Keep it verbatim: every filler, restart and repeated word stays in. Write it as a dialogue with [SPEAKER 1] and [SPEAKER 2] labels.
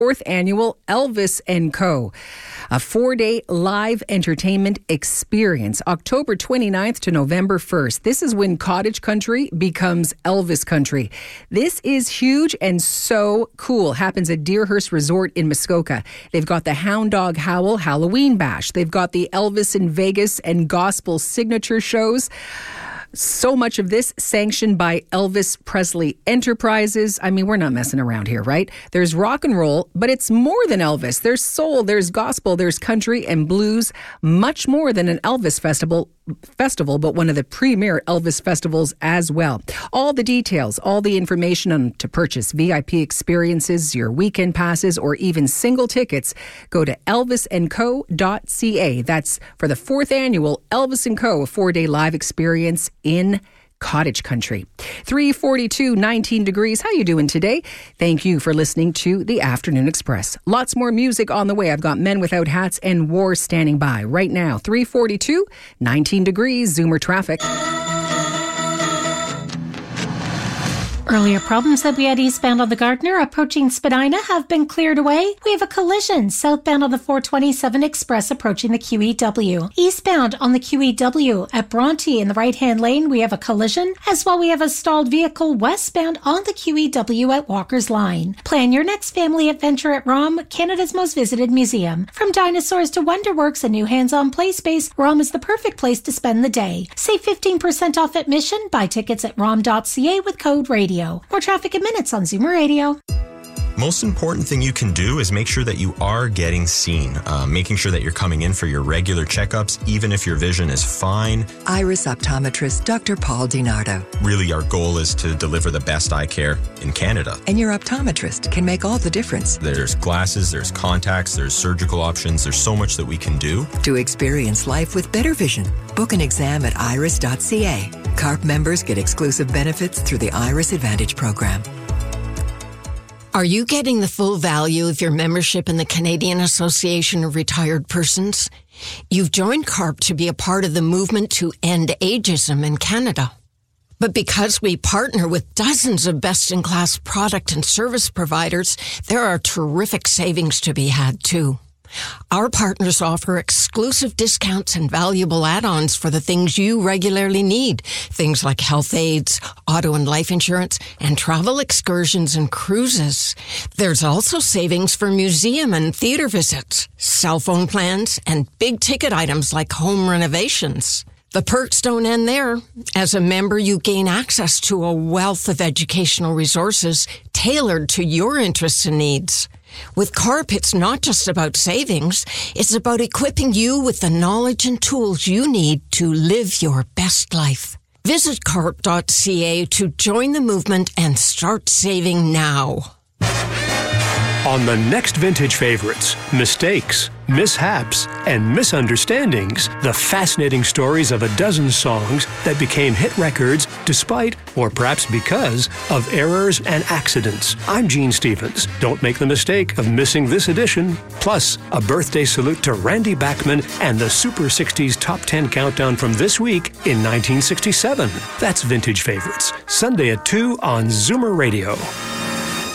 [SPEAKER 1] fourth annual Elvis and Co., a four-day live entertainment experience, October twenty-ninth to November first. This is when cottage country becomes Elvis country. This is huge and so cool. Happens at Deerhurst Resort in Muskoka. They've got the Hound Dog Howl Halloween Bash. They've got the Elvis in Vegas and gospel signature shows. So much of this sanctioned by Elvis Presley Enterprises. I mean, we're not messing around here, right? There's rock and roll, but it's more than Elvis. There's soul, there's gospel, there's country and blues. Much more than an Elvis festival, festival, but one of the premier Elvis festivals as well. All the details, all the information on to purchase V I P experiences, your weekend passes, or even single tickets, go to elvis and co dot c a. That's for the fourth annual Elvis and Co., a four-day live experience in cottage country. three forty-two, nineteen degrees. How you doing today? Thank you for listening to the Afternoon Express. Lots more music on the way. I've got Men Without Hats and War standing by right now. three forty-two, nineteen degrees. Zoomer traffic.
[SPEAKER 2] Earlier problems that we had eastbound on the Gardiner approaching Spadina have been cleared away. We have a collision southbound on the four twenty-seven Express approaching the Q E W. Eastbound on the Q E W at Bronte in the right-hand lane, we have a collision. As well, we have a stalled vehicle westbound on the Q E W at Walker's Line. Plan your next family adventure at ROM, Canada's most visited museum. From dinosaurs to Wonderworks and new hands-on play space, ROM is the perfect place to spend the day. Save fifteen percent off admission. Buy tickets at rom dot c a with code radio. More traffic in minutes on Zoomer Radio.
[SPEAKER 3] Most important thing you can do is make sure that you are getting seen, uh, making sure that you're coming in for your regular checkups, even if your vision is fine.
[SPEAKER 4] Iris optometrist Doctor Paul DiNardo.
[SPEAKER 3] Really, our goal is to deliver the best eye care in Canada.
[SPEAKER 4] And your optometrist can make all the difference.
[SPEAKER 3] There's glasses, there's contacts, there's surgical options. There's so much that we can do
[SPEAKER 4] to experience life with better vision. Book an exam at iris dot c a. CARP members get exclusive benefits through the Iris Advantage program.
[SPEAKER 5] Are you getting the full value of your membership in the Canadian Association of Retired Persons? You've joined CARP to be a part of the movement to end ageism in Canada. But because we partner with dozens of best-in-class product and service providers, there are terrific savings to be had too. Our partners offer exclusive discounts and valuable add-ons for the things you regularly need. Things like health aids, auto and life insurance, and travel excursions and cruises. There's also savings for museum and theater visits, cell phone plans, and big-ticket items like home renovations. The perks don't end there. As a member, you gain access to a wealth of educational resources tailored to your interests and needs. With CARP, it's not just about savings. It's about equipping you with the knowledge and tools you need to live your best life. Visit carp dot c a to join the movement and start saving now.
[SPEAKER 6] On the next Vintage Favorites, mistakes, mishaps, and misunderstandings, the fascinating stories of a dozen songs that became hit records despite, or perhaps because, of errors and accidents. I'm Gene Stevens. Don't make the mistake of missing this edition. Plus, a birthday salute to Randy Bachman and the Super sixties Top ten Countdown from this week in nineteen sixty-seven. That's Vintage Favorites, Sunday at two on Zoomer Radio.